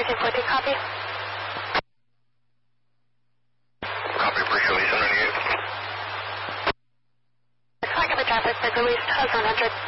1340, copy. Copy, appreciate release 198. Flag of the traffic, big release, 100.